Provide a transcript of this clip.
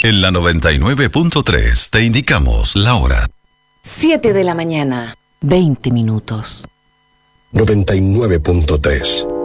En la 99.3 te indicamos la hora. 7 de la mañana, 20 minutos. 99.3